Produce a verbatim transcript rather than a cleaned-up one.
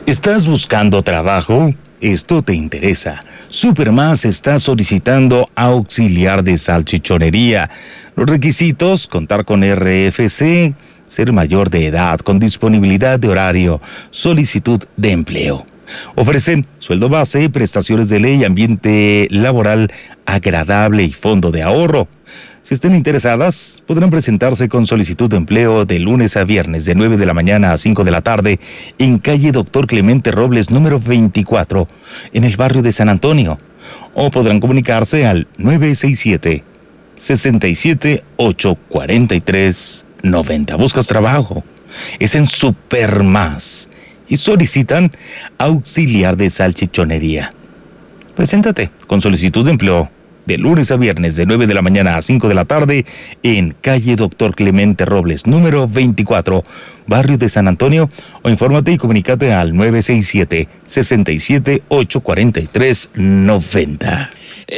¿Estás buscando trabajo? Esto te interesa. Supermás está solicitando auxiliar de salchichonería. Los requisitos: contar con R F C, ser mayor de edad, con disponibilidad de horario, solicitud de empleo. Ofrecen sueldo base, prestaciones de ley, ambiente laboral agradable y fondo de ahorro. Si estén interesadas, podrán presentarse con solicitud de empleo de lunes a viernes de nueve de la mañana a cinco de la tarde en calle Doctor Clemente Robles número veinticuatro, en el barrio de San Antonio. O podrán comunicarse al nueve seis siete, seis siete ocho, cuatro tres nueve cero. ¿Buscas trabajo? Es en Supermás y solicitan auxiliar de salchichonería. Preséntate con solicitud de empleo de lunes a viernes de nueve de la mañana a cinco de la tarde en calle Doctor Clemente Robles número veinticuatro, barrio de San Antonio, o infórmate y comunícate al nueve seis siete, seis siete ocho, cuatro tres nueve cero.